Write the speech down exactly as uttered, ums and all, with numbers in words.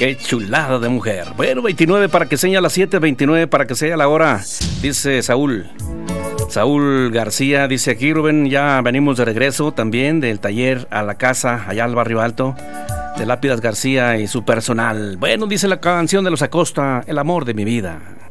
Qué chulada de mujer. Bueno, veintinueve para que sea las siete, veintinueve para que sea la hora, dice Saúl. Saúl García dice aquí, Rubén, ya venimos de regreso también del taller a la casa, allá al Barrio Alto, de Lápidas García y su personal. Bueno, dice la canción de los Acosta, el amor de mi vida.